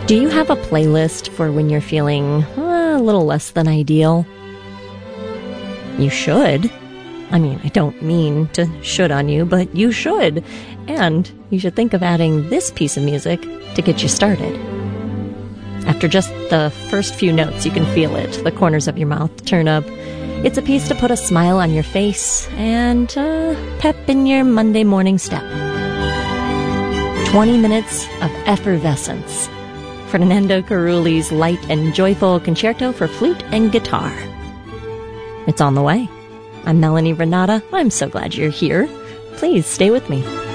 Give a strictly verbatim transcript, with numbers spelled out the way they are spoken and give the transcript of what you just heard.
Do you have a playlist for when you're feeling uh, a little less than ideal? You should. I mean, I don't mean to should on you, but you should. And you should think of adding this piece of music to get you started. After just the first few notes, you can feel it. The corners of your mouth turn up. It's a piece to put a smile on your face and uh, pep in your Monday morning step. twenty minutes of effervescence. Fernando Carulli's light and joyful concerto for flute and guitar. It's on the way. I'm Melanie Renata. I'm so glad you're here. Please stay with me.